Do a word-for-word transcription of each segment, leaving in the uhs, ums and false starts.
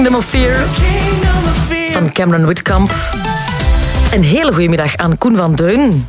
Kingdom of Fear van Cameron Whitcomb. Een hele goede middag aan Koen van Deun.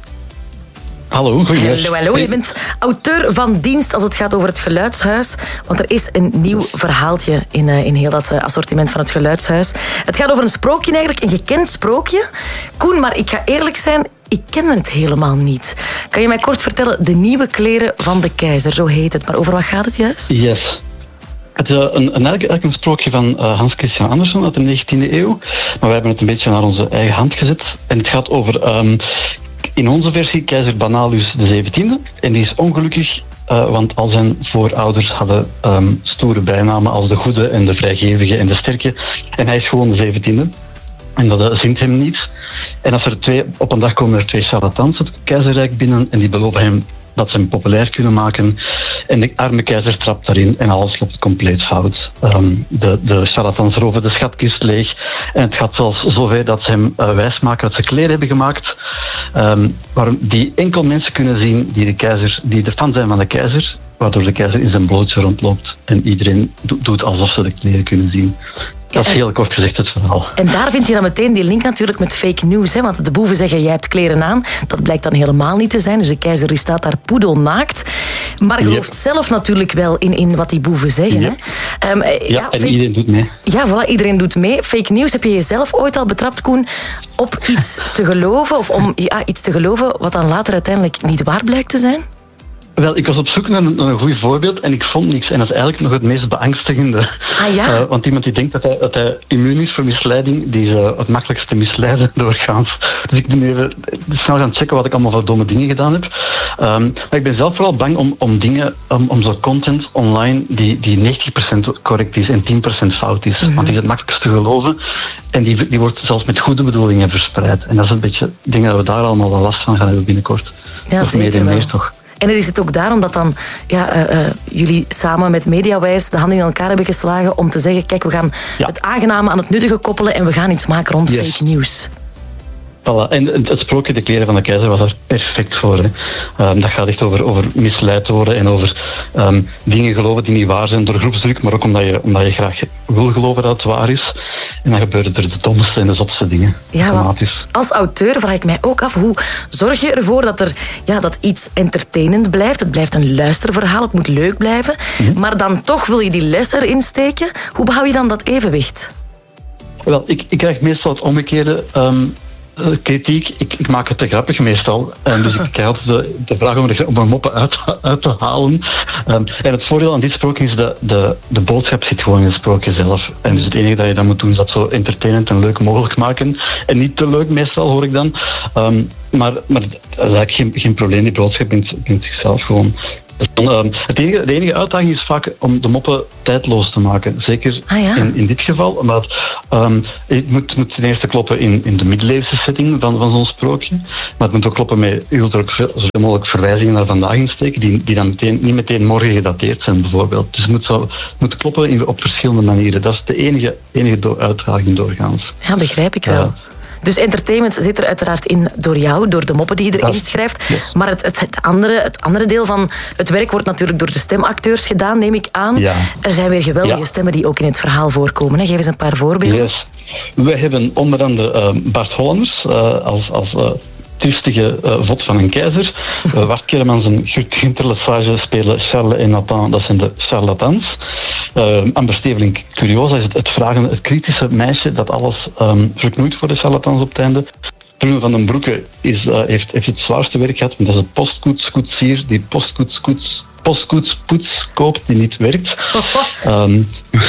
Hallo, goedemiddag. Hallo, hallo. Je bent auteur van dienst als het gaat over het Geluidshuis. Want er is een nieuw verhaaltje in, uh, in heel dat uh, assortiment van het Geluidshuis. Het gaat over een sprookje eigenlijk, een gekend sprookje. Koen, maar ik ga eerlijk zijn, ik ken het helemaal niet. Kan je mij kort vertellen, De Nieuwe Kleren van de Keizer, zo heet het. Maar over wat gaat het juist? Yes. Het is een, een, eigenlijk een sprookje van uh, Hans Christian Andersen uit de negentiende eeuw. Maar wij hebben het een beetje naar onze eigen hand gezet. En het gaat over, um, in onze versie, keizer Banalius de zeventiende. En die is ongelukkig, uh, want al zijn voorouders hadden um, stoere bijnamen als de goede en de vrijgevige en de sterke. En hij is gewoon de zeventiende. En dat uh, zint hem niet. En als er twee, op een dag komen er twee charlatans het keizerrijk binnen en die beloven hem dat ze hem populair kunnen maken. En de arme keizer trapt daarin en alles loopt compleet fout. Um, de, de charlatans roven de schatkist leeg. En het gaat zelfs zover dat ze hem uh, wijsmaken dat ze kleren hebben gemaakt um, waar, die enkel mensen kunnen zien die de, keizer, die de fan zijn van de keizer, waardoor de keizer in zijn blootje rondloopt en iedereen do- doet alsof ze de kleren kunnen zien. Dat is heel kort gezegd het verhaal. En daar vind je dan meteen die link natuurlijk met fake news. Hè? Want de boeven zeggen, jij hebt kleren aan. Dat blijkt dan helemaal niet te zijn. Dus de keizer die staat daar poedelnaakt. Maar gelooft yep. zelf natuurlijk wel in, in wat die boeven zeggen. Yep. Hè? Um, ja, ja fake... en iedereen doet mee. Ja, voilà, iedereen doet mee. Fake news, heb je jezelf ooit al betrapt, Koen, op iets te geloven? Of om ja, iets te geloven wat dan later uiteindelijk niet waar blijkt te zijn? Wel, ik was op zoek naar een, naar een goed voorbeeld en ik vond niks. En dat is eigenlijk nog het meest beangstigende. Ah, ja? uh, want iemand die denkt dat hij, dat hij immuun is voor misleiding, die is uh, het makkelijkste misleiden doorgaans. Dus ik ben nu even snel gaan checken wat ik allemaal voor domme dingen gedaan heb. Um, maar ik ben zelf vooral bang om, om dingen, om, om zo'n content online die, die negentig procent correct is en tien procent fout is. Mm-hmm. Want die is het makkelijkste te geloven. En die, die wordt zelfs met goede bedoelingen verspreid. En dat is een beetje, ik denk dat we daar allemaal wel last van gaan hebben binnenkort. Ja, of zeker meer en wel. meer toch. En is het ook daarom dat dan ja, uh, uh, jullie samen met Mediawijs de handen in elkaar hebben geslagen om te zeggen, kijk, we gaan ja. het aangename aan het nuttige koppelen en we gaan iets maken rond yes. fake news. Voilà. En het sprookje De Kleren van de Keizer was er perfect voor. Hè. Um, dat gaat echt over, over misleid worden en over um, dingen geloven die niet waar zijn door groepsdruk, maar ook omdat je, omdat je graag wil geloven dat het waar is. En dan gebeuren er de domste en de zotste dingen. Ja, want als auteur vraag ik mij ook af, hoe zorg je ervoor dat er ja, dat iets entertainend blijft? Het blijft een luisterverhaal, het moet leuk blijven. Mm-hmm. Maar dan toch wil je die les erin steken. Hoe behoud je dan dat evenwicht? Wel, ik, ik krijg meestal het omgekeerde um, uh, kritiek. Ik, ik maak het te grappig meestal. Um, dus ik krijg altijd de, de vraag om, de, om een moppen uit, uit te halen. Um, en het voordeel aan dit sprookje is dat de, de boodschap zit gewoon in het sprookje zelf. En dus het enige dat je dan moet doen is dat zo entertainend en leuk mogelijk maken. En niet te leuk meestal, hoor ik dan. Um, maar, maar dat is eigenlijk geen, geen probleem. Die boodschap bent, bent zichzelf gewoon. Um, het enige, de enige uitdaging is vaak om de moppen tijdloos te maken. Zeker ah, ja. in, in dit geval. Omdat um, het moet, moet ten eerste kloppen in, in de middeleeuwse setting van, van zo'n sprookje. Maar het moet ook kloppen met, je wilt er ook zoveel mogelijk verwijzingen naar vandaag insteken, die, die dan meteen, niet meteen morgen gedateerd zijn, bijvoorbeeld. Dus het moet, zo, het moet kloppen in, op verschillende manieren. Dat is de enige, enige do- uitdaging doorgaans. Ja, begrijp ik wel. Uh, Dus entertainment zit er uiteraard in door jou, door de moppen die je erin schrijft. Ja. Maar het, het, het, andere, het andere deel van het werk wordt natuurlijk door de stemacteurs gedaan, neem ik aan. Ja. Er zijn weer geweldige ja. stemmen die ook in het verhaal voorkomen. Hè? Geef eens een paar voorbeelden. Yes. We hebben onder andere uh, Bart Hollanders uh, als... als uh, twistige uh, vod van een keizer. Uh, Bart Kermans en Gunther Lesage spelen Charles en Nathan, dat zijn de charlatans. Uh, Amber Steveling Curiosa is het, het vragen, het kritische meisje dat alles um, verknoeit voor de charlatans op het einde. Bruno van den Broeke is, uh, heeft, heeft het zwaarste werk gehad, want dat is een postkoetskoetsier die postkoetskoets postkoetspoets koopt die niet werkt. um,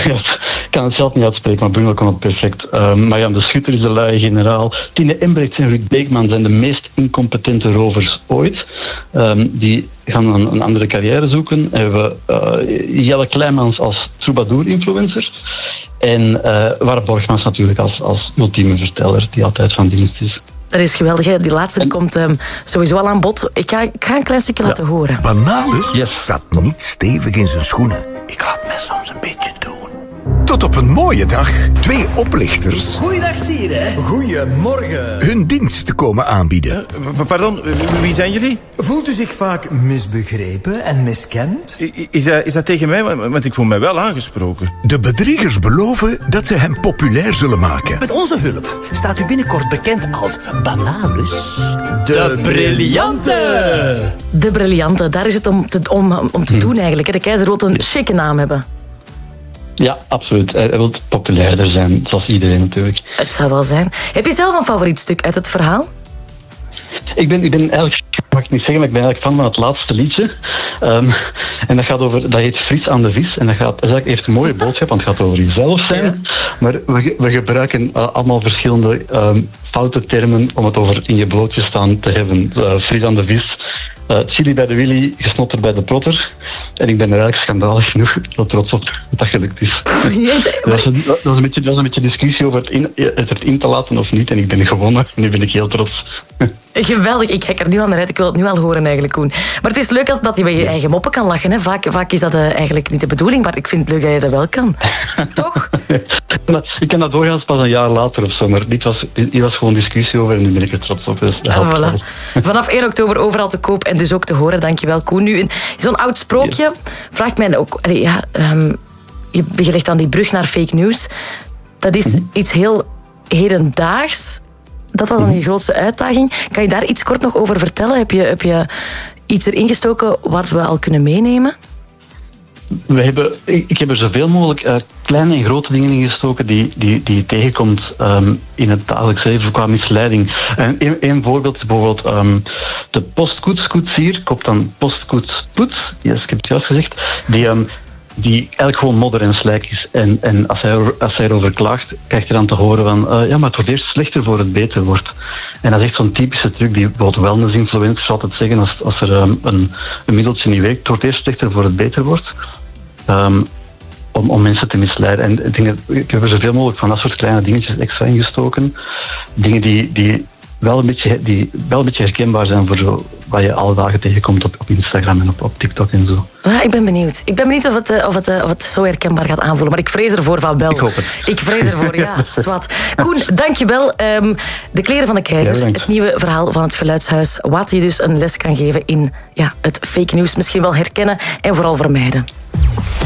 ik kan het zelf niet uitspreken, maar Bruno kan het perfect. Um, Marjan de Schutter is de luie generaal. Tine Embrechts en Ruud Beekman zijn de meest incompetente rovers ooit. Um, die gaan een, een andere carrière zoeken. En we hebben uh, Jelle Kleimans als troubadour-influencer. En uh, Wart Borgmans natuurlijk als, als ultieme verteller, die altijd van dienst is. Dat is geweldig, hè? Die laatste die komt um, sowieso al aan bod. Ik ga, ik ga een klein stukje ja. laten horen. Banalus yes. staat niet stevig in zijn schoenen. Ik laat mij soms een beetje doen. Tot op een mooie dag twee oplichters... Goeiedag, Sire. Goedemorgen. ...hun dienst komen aanbieden. Uh, pardon, wie zijn jullie? Voelt u zich vaak misbegrepen en miskend? I- is, dat, is dat tegen mij? Want ik voel mij wel aangesproken. De bedriegers beloven dat ze hem populair zullen maken. Met onze hulp staat u binnenkort bekend als Banalus. De briljante. De briljante, daar is het om te, om, om te doen eigenlijk. De keizer wil een chique naam hebben. Ja, absoluut. Hij wil populairder zijn, zoals iedereen natuurlijk. Het zou wel zijn. Heb je zelf een favoriet stuk uit het verhaal? Ik ben, ik ben eigenlijk, mag ik niet zeggen, maar ik ben eigenlijk fan van het laatste liedje. Um, en dat gaat over, dat heet Fries aan de vis. En dat gaat, dat heeft een mooie boodschap, want het gaat over jezelf zijn. Ja. Maar we, we gebruiken uh, allemaal verschillende um, foute termen om het over in je broodje staan te hebben. Uh, Fries aan de vis, uh, chili bij de willy, gesnotter bij de protter. En ik ben er eigenlijk schandalig genoeg heel trots op dat dat gelukt is. Er was een, dat was een beetje, dat was een beetje discussie over het, in, het er in te laten of niet. En ik ben gewonnen. En nu ben ik heel trots. Geweldig, ik kijk er nu aan naar uit. Ik wil het nu al horen eigenlijk, Koen. Maar het is leuk als dat je bij je eigen moppen kan lachen. Hè. Vaak, vaak is dat uh, eigenlijk niet de bedoeling, maar ik vind het leuk dat je dat wel kan. Toch? Ik kan dat doorgaans pas een jaar later of zo, maar dit was, dit was gewoon discussie over en nu ben ik er trots op. Dus ah, voilà. Vanaf één oktober overal te koop en dus ook te horen. Dankjewel, Koen. Nu, zo'n oud sprookje vraagt mij ook... Allee, ja, um, je, je legt dan die brug naar fake news. Dat is mm-hmm. iets heel hedendaags. Dat was dan je grootste uitdaging. Kan je daar iets kort nog over vertellen? Heb je, heb je iets erin gestoken wat we al kunnen meenemen? We hebben, ik, ik heb er zoveel mogelijk uh, kleine en grote dingen in gestoken die, die, die je tegenkomt um, in het dagelijks leven qua misleiding. En een, een voorbeeld is bijvoorbeeld um, de postkoetskoetsier, koopt dan postkoetspoets, yes, ik heb het juist gezegd, die... Um, die eigenlijk gewoon modder en slijk is. En, en als, hij, als hij erover klaagt, krijgt hij dan te horen van uh, ja, maar het wordt eerst slechter voor het beter wordt. En dat is echt zo'n typische truc die bijvoorbeeld wellness-influencers altijd zeggen als, als er um, een, een middeltje niet werkt, het wordt eerst slechter voor het beter wordt. Um, om, om mensen te misleiden. En ik, denk dat, ik heb er zoveel mogelijk van dat soort kleine dingetjes extra ingestoken. Dingen die... die wel een beetje, die wel een beetje herkenbaar zijn voor zo, wat je alle dagen tegenkomt op, op Instagram en op, op TikTok en zo. Ah, ik ben benieuwd. Ik ben benieuwd of het, of, het, of het zo herkenbaar gaat aanvoelen. Maar ik vrees ervoor van wel. Ik hoop het. Ik vrees ervoor, ja. Zwat. Koen, dankjewel. Um, de kleren van de keizer. Ja, het nieuwe verhaal van het Geluidshuis. Wat je dus een les kan geven in ja, het fake news. Misschien wel herkennen en vooral vermijden.